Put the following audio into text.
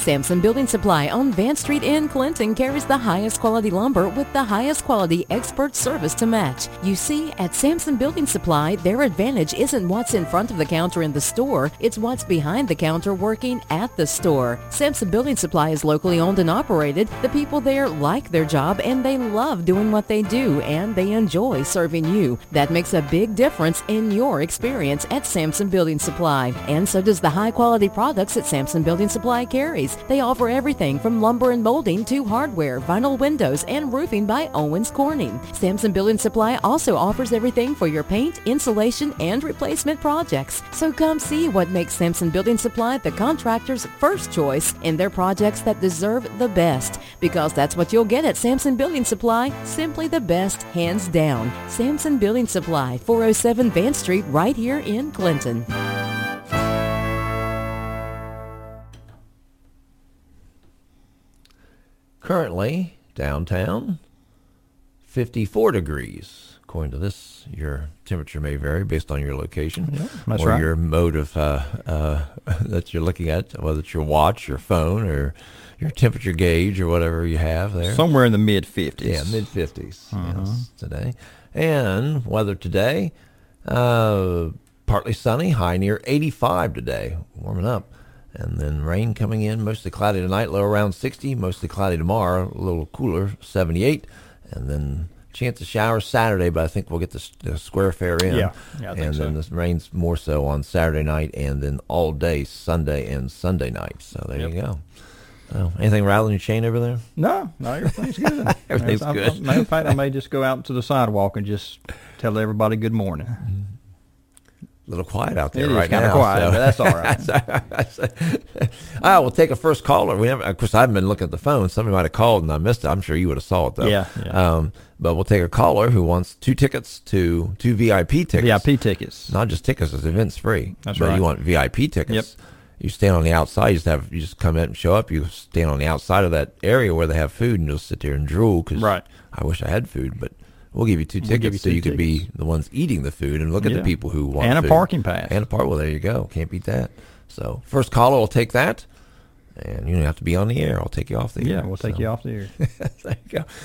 Sampson Building Supply on Van Street in Clinton carries the highest quality lumber with the highest quality expert service to match. You see, at Sampson Building Supply, their advantage isn't what's in front of the counter in the store, it's what's behind the counter working at the store. Sampson Building Supply is locally owned and operated. The people there like their job and they love doing what they do, and they enjoy serving you. That makes a big difference in your experience at Sampson Building Supply. And so does the high quality products that Sampson Building Supply carries. They offer everything from lumber and molding to hardware, vinyl windows, and roofing by Owens Corning. Sampson Building Supply also offers everything for your paint, insulation, and replacement projects. So come see what makes Sampson Building Supply the contractor's first choice in their projects that deserve the best. Because that's what you'll get at Sampson Building Supply, simply the best, hands down. Sampson Building Supply, 407 Van Street, right here in Clinton. Currently, downtown, 54 degrees. According to this, your temperature may vary based on your location or your mode of that you're looking at, whether it's your watch, your phone, or your temperature gauge or whatever you have there. Somewhere in the mid-50s. Yeah, mid-50s yes, today. And weather today, partly sunny, high near 85 today, warming up. And then rain coming in, mostly cloudy tonight, low around 60, mostly cloudy tomorrow, a little cooler, 78. And then chance of showers Saturday, but I think we'll get the square fair in. Yeah, I think and so. then this rains more so on Saturday night and then all day Sunday and Sunday night. So there you go. So, anything rattling your chain over there? No, everything's good. Everything's good. Matter of fact, I may just go out to the sidewalk and just tell everybody good morning. A little quiet out there It is right kind now. of quiet, but that's all right. We'll take a first caller. Of course, I haven't been looking at the phone. Somebody might have called and I missed it. I'm sure you would have saw it though. Yeah. But we'll take a caller who wants two VIP tickets. VIP tickets. Not just tickets. It's events free. That's but right. You want VIP tickets. Yep. You stand on the outside. You just come in and show up. You stand on the outside of that area where they have food and you'll sit there and drool. Cause right. I wish I had food, but we'll give you two tickets so you could be the ones eating the food and look at the people who want and food. a parking pass. Well, there you go. Can't beat that. So first caller will take that, and you don't have to be on the air. I'll take you off the air. Yeah, we'll take you off the air. There you go.